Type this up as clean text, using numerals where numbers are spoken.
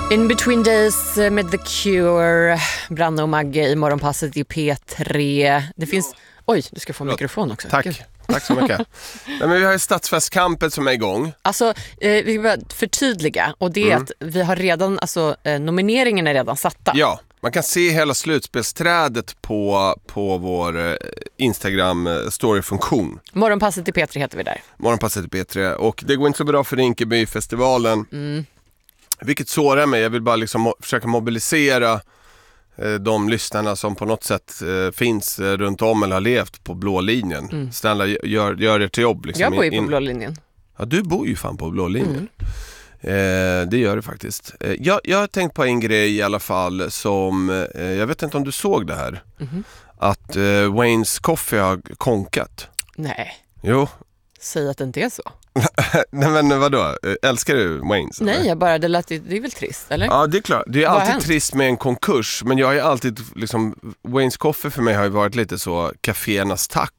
In Between Days med The Cure, Branne och Magge i morgonpasset i P3. Det finns... Oj, du ska få en mikrofon också. Tack. Gud. Tack så mycket. Nej, men vi har ju Stadsfestkampen som är igång. Alltså, vi ska bara förtydliga. Och det är att vi har redan, nomineringen är redan satta. Ja, man kan se hela slutspelsträdet på vår Instagram-story-funktion. Morgonpasset i P3 heter vi där. Morgonpasset i P3. Och det går inte så bra för Rinkeby-festivalen. Vilket sårar mig. Jag vill bara liksom försöka mobilisera de lyssnarna som på något sätt finns runt om eller har levt på blå linjen. Snälla, gör det till jobb. Liksom. Jag bor ju på blå linjen. Ja, du bor ju fan på blå linjen. Det gör det faktiskt. Jag har tänkt på en grej i alla fall som, jag vet inte om du såg det här. Att Wayne's Coffee har konkat. Nej. Jo. Säg att det inte är så. Nej, men vadå? Älskar du Wayne's? Nej, jag bara, det är väl trist, eller? Ja, det är klart. Det är Vad alltid trist med en konkurs. Men jag har ju alltid, liksom, Wayne's Coffee för mig har ju varit lite så kaféernas tack.